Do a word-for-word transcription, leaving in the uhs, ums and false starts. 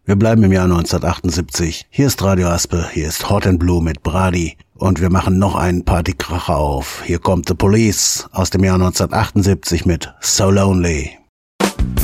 Wir bleiben im Jahr neunzehnhundertachtundsiebzig. Hier ist Radio Aspe, hier ist Hot and Blue mit Brady. Und wir machen noch einen Partykracher auf. Hier kommt The Police aus dem Jahr neunzehnhundertachtundsiebzig mit So Lonely.